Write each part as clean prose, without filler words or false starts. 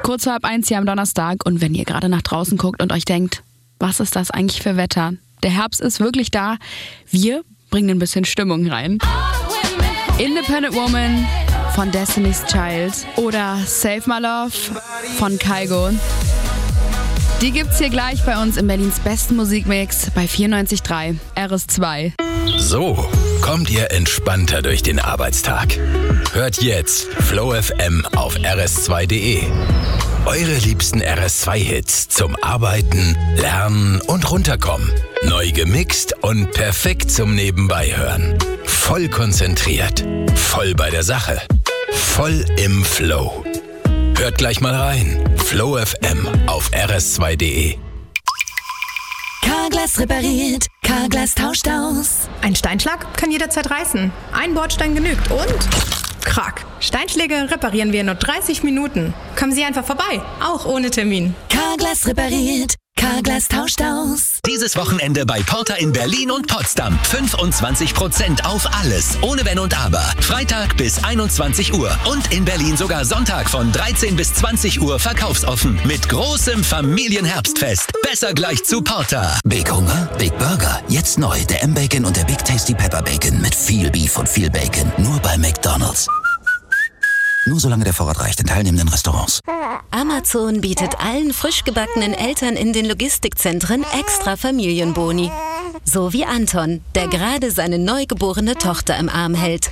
kurz vor 1 hier am Donnerstag. Und wenn ihr gerade nach draußen guckt und euch denkt, was ist das eigentlich für Wetter? Der Herbst ist wirklich da. Wir bringen ein bisschen Stimmung rein. Independent Woman von Destiny's Child oder Save My Love von Kygo. Die gibt's hier gleich bei uns in Berlins besten Musikmix bei 94.3 RS2. So kommt ihr entspannter durch den Arbeitstag. Hört jetzt Flow FM auf rs2.de. Eure liebsten RS2-Hits zum Arbeiten, Lernen und Runterkommen. Neu gemixt und perfekt zum Nebenbeihören. Voll konzentriert, voll bei der Sache, voll im Flow. Hört gleich mal rein. Flow FM auf rs2.de. Carglass repariert, Carglass tauscht aus. Ein Steinschlag kann jederzeit reißen. Ein Bordstein genügt und... Krack. Steinschläge reparieren wir in nur 30 Minuten. Kommen Sie einfach vorbei, auch ohne Termin. Carglass repariert, Carglass tauscht aus. Dieses Wochenende bei Porter in Berlin und Potsdam. 25% auf alles, ohne Wenn und Aber. Freitag bis 21 Uhr. Und in Berlin sogar Sonntag von 13 bis 20 Uhr verkaufsoffen. Mit großem Familienherbstfest. Besser gleich zu Porter. Big Hunger, Big Burger. Jetzt neu der M-Bacon und der Big Tasty Pepper Bacon mit viel Beef und viel Bacon. Nur bei McDonald's. Nur solange der Vorrat reicht in teilnehmenden Restaurants. Amazon bietet allen frisch gebackenen Eltern in den Logistikzentren extra Familienboni. So wie Anton, der gerade seine neugeborene Tochter im Arm hält.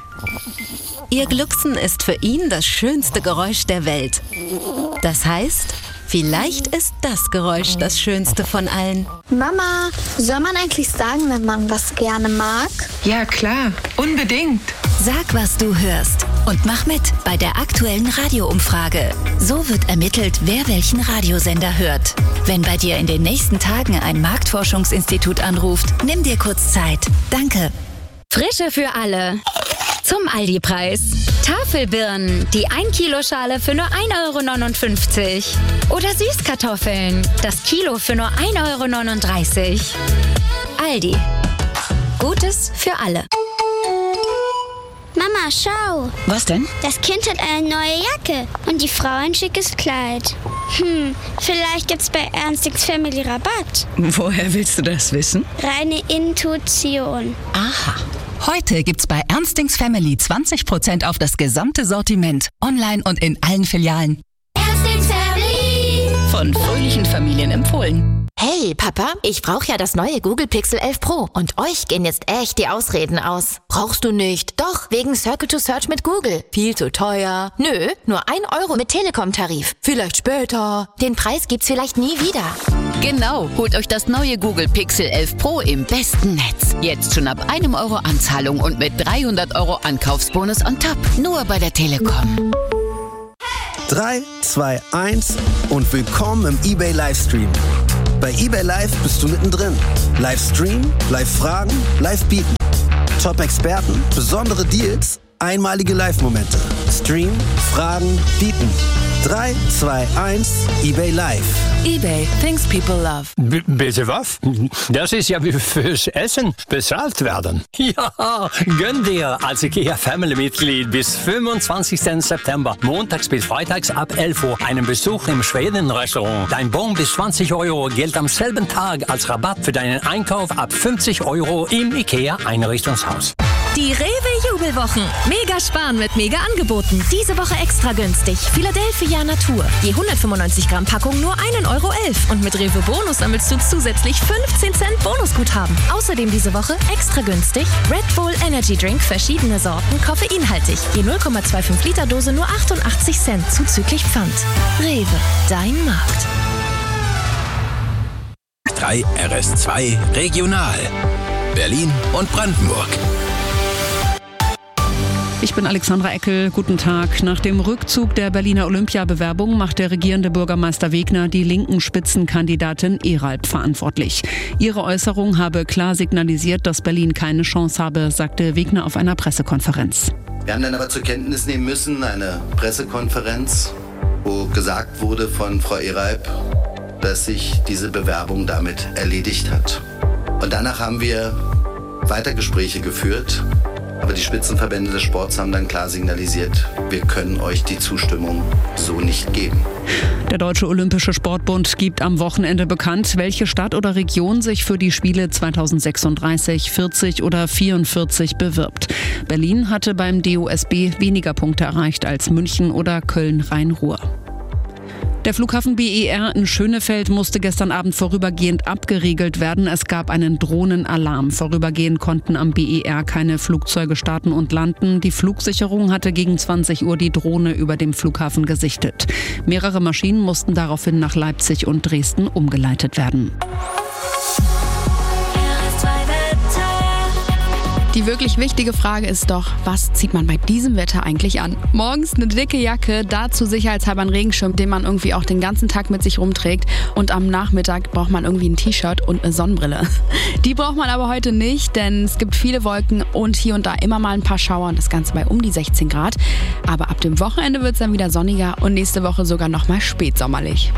Ihr Glucksen ist für ihn das schönste Geräusch der Welt. Das heißt, vielleicht ist das Geräusch das schönste von allen. Mama, soll man eigentlich sagen, wenn man was gerne mag? Ja, klar. Unbedingt. Sag, was du hörst und mach mit bei der aktuellen Radioumfrage. So wird ermittelt, wer welchen Radiosender hört. Wenn bei dir in den nächsten Tagen ein Marktforschungsinstitut anruft, nimm dir kurz Zeit. Danke. Frische für alle. Zum Aldi-Preis. Tafelbirnen, die 1-Kilo-Schale für nur 1,59 €. Oder Süßkartoffeln, das Kilo für nur 1,39 €. Aldi. Gutes für alle. Mama, schau. Was denn? Das Kind hat eine neue Jacke und die Frau ein schickes Kleid. Vielleicht gibt's bei Ernstix Family Rabatt. Woher willst du das wissen? Reine Intuition. Aha. Heute gibt's bei Ernstings Family 20% auf das gesamte Sortiment. Online und in allen Filialen. Ernstix Family. Von fröhlichen Familien empfohlen. Hey, Papa, ich brauche ja das neue Google Pixel 11 Pro. Und euch gehen jetzt echt die Ausreden aus. Brauchst du nicht? Doch, wegen Circle to Search mit Google. Viel zu teuer. Nö, nur 1 € mit Telekom-Tarif. Vielleicht später. Den Preis gibt's vielleicht nie wieder. Genau, holt euch das neue Google Pixel 11 Pro im besten Netz. Jetzt schon ab 1 € Anzahlung und mit 300 € Ankaufsbonus on top. Nur bei der Telekom. 3, 2, 1 und willkommen im eBay Livestream. Bei eBay Live bist du mittendrin. Livestream, Live-Fragen, Live-Bieten. Top-Experten, besondere Deals, einmalige Live-Momente. Stream, Fragen, Bieten. 3, 2, 1, eBay Live. eBay, things people love. Bitte was? Das ist ja wie fürs Essen bezahlt werden. Ja, gönn dir als IKEA-Family-Mitglied bis 25. September, montags bis freitags ab 11 Uhr, einen Besuch im Schweden-Restaurant. Dein Bon bis 20 € gilt am selben Tag als Rabatt für deinen Einkauf ab 50 € im IKEA-Einrichtungshaus. Die Rewe-Jubelwochen. Mega sparen mit Mega-Angeboten. Diese Woche extra günstig. Philadelphia Natur. Je 195 Gramm Packung nur 1,11 € Und mit Rewe Bonus sammelst du zusätzlich 15 Cent Bonusguthaben. Außerdem diese Woche extra günstig Red Bull Energy Drink, verschiedene Sorten, koffeinhaltig. Je 0,25 Liter Dose nur 88 Cent zuzüglich Pfand. Rewe, dein Markt. 3 RS2 Regional. Berlin und Brandenburg. Ich bin Alexandra Eckel. Guten Tag. Nach dem Rückzug der Berliner Olympiabewerbung macht der regierende Bürgermeister Wegner die linken Spitzenkandidatin Eralb verantwortlich. Ihre Äußerung habe klar signalisiert, dass Berlin keine Chance habe, sagte Wegner auf einer Pressekonferenz. Wir haben dann aber zur Kenntnis nehmen müssen, eine Pressekonferenz, wo gesagt wurde von Frau Eralb, dass sich diese Bewerbung damit erledigt hat. Und danach haben wir weiter Gespräche geführt Aber die Spitzenverbände des Sports haben dann klar signalisiert, wir können euch die Zustimmung so nicht geben. Der Deutsche Olympische Sportbund gibt am Wochenende bekannt, welche Stadt oder Region sich für die Spiele 2036, 40 oder 44 bewirbt. Berlin hatte beim DOSB weniger Punkte erreicht als München oder Köln-Rhein-Ruhr. Der Flughafen BER in Schönefeld musste gestern Abend vorübergehend abgeriegelt werden. Es gab einen Drohnenalarm. Vorübergehend konnten am BER keine Flugzeuge starten und landen. Die Flugsicherung hatte gegen 20 Uhr die Drohne über dem Flughafen gesichtet. Mehrere Maschinen mussten daraufhin nach Leipzig und Dresden umgeleitet werden. Die wirklich wichtige Frage ist doch, was zieht man bei diesem Wetter eigentlich an? Morgens eine dicke Jacke, dazu sicherheitshalber einen Regenschirm, den man irgendwie auch den ganzen Tag mit sich rumträgt. Und am Nachmittag braucht man irgendwie ein T-Shirt und eine Sonnenbrille. Die braucht man aber heute nicht, denn es gibt viele Wolken und hier und da immer mal ein paar Schauer und das Ganze bei um die 16 Grad. Aber ab dem Wochenende wird es dann wieder sonniger und nächste Woche sogar nochmal spätsommerlich.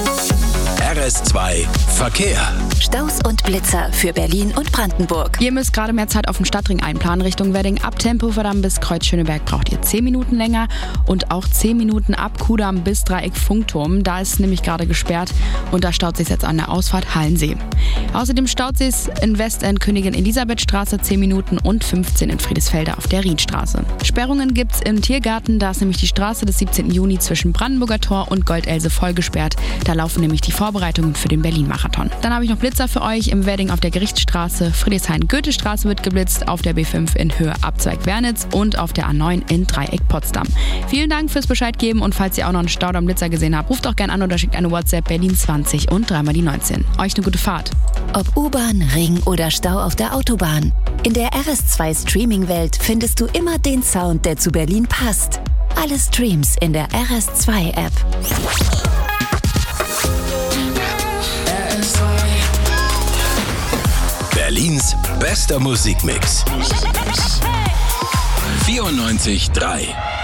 RS2 Verkehr. Staus und Blitzer für Berlin und Brandenburg. Ihr müsst gerade mehr Zeit auf dem Stadtring einplanen Richtung Wedding. Ab Tempelhofer bis Kreuz Schöneberg braucht ihr 10 Minuten länger und auch 10 Minuten ab Kudamm bis Dreieck Funkturm. Da ist es nämlich gerade gesperrt und da staut sich jetzt an der Ausfahrt Hallensee. Außerdem staut sich in Westend Königin Elisabethstraße 10 Minuten und 15 in Friedrichsfelde auf der Riedstraße. Sperrungen gibt's im Tiergarten, da ist nämlich die Straße des 17. Juni zwischen Brandenburger Tor und Goldelse voll gesperrt. Da laufen nämlich die Vorbereitungen für den Berlin-Marathon. Dann habe ich noch Blitzer für euch im Wedding auf der Gerichtsstraße. Friedrichshain-Goethestraße wird geblitzt, auf der B5 in Höhe Abzweig Wernitz und auf der A9 in Dreieck Potsdam. Vielen Dank fürs Bescheid geben und falls ihr auch noch einen Staudamm-Blitzer gesehen habt, ruft auch gerne an oder schickt eine WhatsApp Berlin 20 und 3 mal die 19. Euch eine gute Fahrt. Ob U-Bahn, Ring oder Stau auf der Autobahn. In der RS2 Streaming-Welt findest du immer den Sound, der zu Berlin passt. Alle Streams in der RS2-App. Berlins bester Musikmix. 94.3